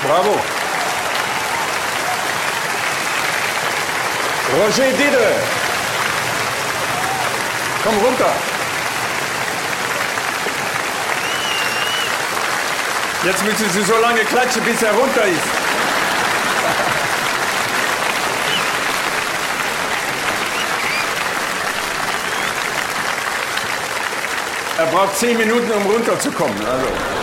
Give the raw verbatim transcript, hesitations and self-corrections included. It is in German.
Bravo. Roger Didre. Komm runter. Jetzt müssen Sie so lange klatschen, bis er runter ist. Er braucht zehn Minuten, um runterzukommen. Also.